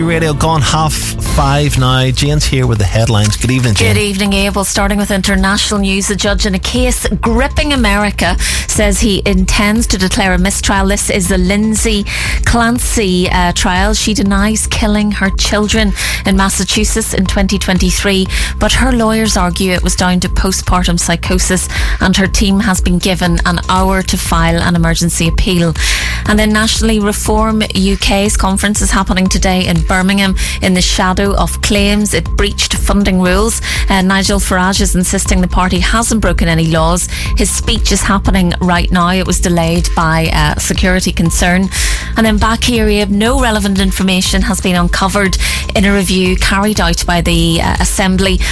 Radio gone 5:30 now. Jane's here with the headlines. Good evening, Jane. Good evening, Abel. Starting with international news, a judge in a case gripping America says he intends to declare a mistrial. This is the Lindsay Clancy trial. She denies killing her children in Massachusetts in 2023, but her lawyers argue it was down to postpartum psychosis, and her team has been given an hour to file an emergency appeal. And then nationally, Reform UK's conference is happening today in Birmingham in the shadow of claims it breached funding rules. Nigel Farage is insisting the party hasn't broken any laws. His speech is happening right now. It was delayed by security concern. And then back here, no relevant information has been uncovered in a review carried out by the Assembly